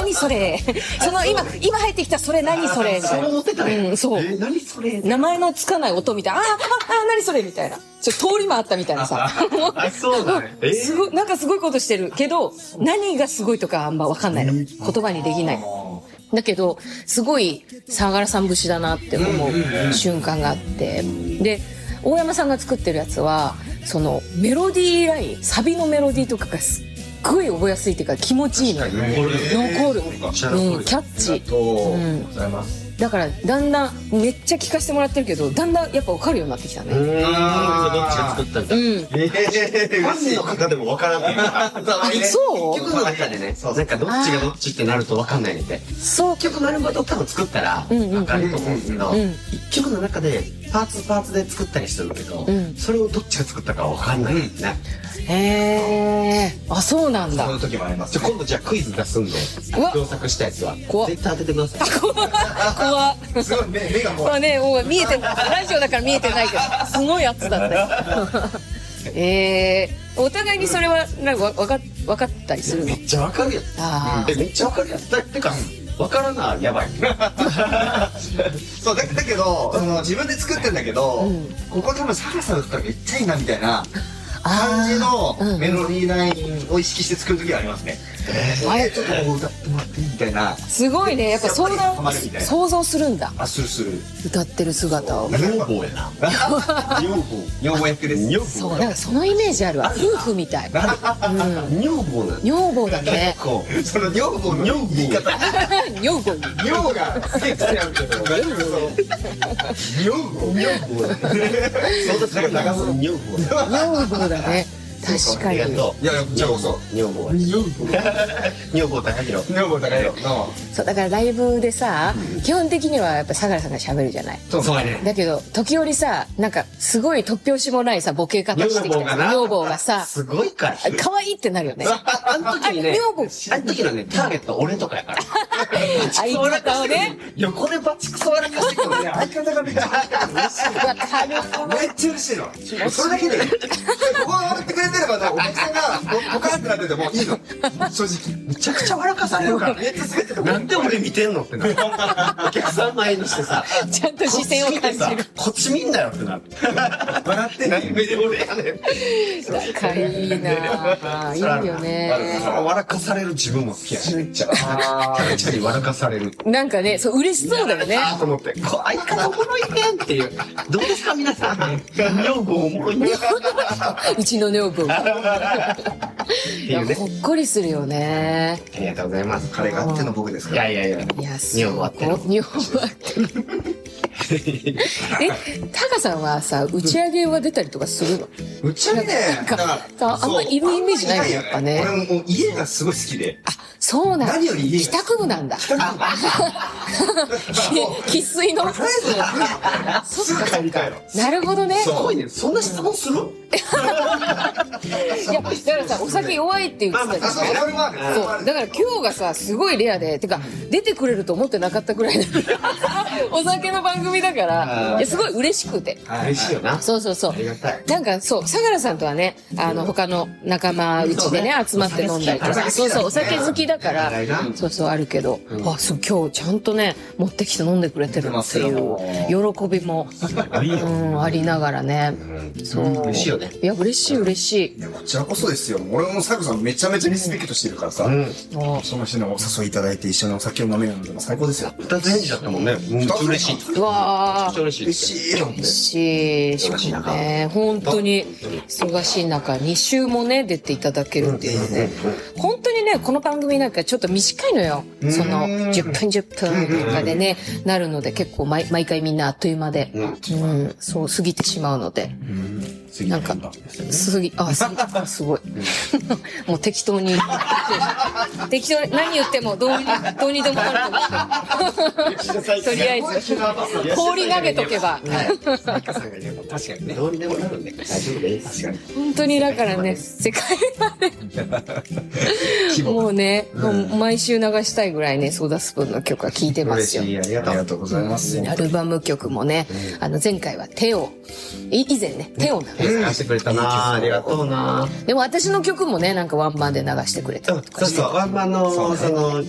何それ今入ってきたそれ何それみたいな。 そう思ってたね。 そう。 何それ。 名前のつかない音みたいな。何それみたいな。通り回ったみたいなさ。 そうだね。 すごい、なんかすごいことしてるけど、何がすごいとかあんまわかんないの。言葉にできない。だけど、すごい、相良さん節だなって思う瞬間があって。で、大山さんが作ってるやつは、そのメロディーライン、サビのメロディーとかがすっごい覚えやすいっていうか気持ちいいの。残る。キャッチ。 ありがとうございます。 だからだんだんめっちゃ聞かせてもらってるけど、だんだんやっぱ分かるようになってきたね。 どっちが作ったんだ。ファンの方でも分からんっていうか。 そう？ 曲の中でね、なんかどっちがどっちってなると分かんないので。そう曲丸ごと多分作ったら分かると思うんですけど、一曲の中でパーツで作ったりするけど、それをどっちが作ったか分かんないですね。 あ、そうなんだ。 そういう時もあります。今度じゃあクイズ出すんで、共作したやつは絶対当ててください。 怖っ。 すごい目がもう。 これね、もう見えて、ラジオだから見えてないけど、すごいやつだったよ。お互いにそれはなんか分かったりするの？ めっちゃ分かるやつ。めっちゃ分かるやつ。てか分からなやばい。そうだけど自分で作ってんだけど、ここ多分サラさんだったらめっちゃいいなみたいな感じのメロディーラインを意識して作る時はありますね。あれちょっとこう歌ってもらってみたいな。すごいね、やっぱ想像するんだ。 する。 歌ってる姿を。 女房やな。女房役です。 そう、なんかそのイメージあるわ。夫婦みたい。 女房な。 女房だね。 その女房の言い方。 女房。 女が好きってやるけど。女房。そうですね。長そう。女房だね。確かに。いや、 じゃあこそ。女房高弘。 そう、だからライブでさ、基本的にはやっぱ相良さんが喋るじゃない。 そうね。 だけど、時折さ、なんか、すごい突拍子もないさ、ボケ方してきて、女房がさ、 すごいから。 可愛いってなるよね。 あの時にね、あの時のね、ターゲット俺とかやから。 相方をね。 横でバチクソ笑かしてくるね。相方がめっちゃ嬉しい。 わかる。 めっちゃ嬉しいの。それだけで、ここが笑ってくれてればね、お客さんがポカンってなっててもいいの。正直。めちゃくちゃ笑かされるから。なんで俺見てんのってなる。お客さん前にしてさ、 ちゃんと視線を感じる。 こっち見んなよってなる。笑ってない目で俺やねん。 仲いいなぁ。いいよね。 笑かされる自分も好きやし、めっちゃ。キャラチャリ笑かされる。 なんかね、そう、嬉しそうだよね。 と思って。相方おもろいねんっていう。どうですか皆さん。女房おもろいねん。 うちの女房。いや、ほっこりするよね。 ありがとうございます。彼があっての僕ですから。いや。女房あっての。 女房あっての。タカさんはさ、打ち上げは出たりとかするの？ 打ち上げね、 あんまいるイメージないのやっぱね。 俺も家がすごい好きで。 あ、そうなんだ。 何より家帰宅部なんだ。生粋の。 すぐ帰りたいの。 なるほどね。 すごいね。そんな質問する？ いや、だからさ、お酒弱いって言ってたじゃん。そう。だから今日がさ、すごいレアで、てか、出てくれると思ってなかったくらいお酒の番組だから、いや、すごい嬉しくて。 嬉しいよな。 そう。 ありがたい。 なんかそう、相良さんとはね、他の仲間うちでね、集まって飲んだりとか。そう、お酒好きだから、そう、あるけど、今日ちゃんとね、持ってきて飲んでくれてるっていう喜びも、ありながらね。そう。 嬉しいよね。 いや、嬉しい。 いや、こちらこそですよ。俺もサクさんめちゃめちゃリスペクトしてるからさ、その人にお誘いいただいて一緒にお酒を飲めるのでも最高ですよ。 二つ返事だったもんね。嬉しい。 うわー。嬉しい。 嬉しい。しかもね、本当に忙しい中、2週もね、出ていただけるっていうね。本当にね、この番組なんかちょっと短いのよ。その、10分10分とかでね、なるので、結構毎回みんなあっという間で、そう、過ぎてしまうので。なんか、すごい。もう適当に、何言ってもどうにでもなると思って。とりあえず、氷投げとけば。 確かにね。どうにでもなるんで、大丈夫です。確かに。 本当にだからね、世界まで。もうね、毎週流したいぐらいね、ソーダスプーンの曲は聴いてますよ。 嬉しい、ありがとうございます。 アルバム曲もね、前回はテオ、以前ね、テオなんです。 流してくれたな、ありがとうな。 でも私の曲もね、なんかワンマンで流してくれたりとかして。 そう、ワンマンの、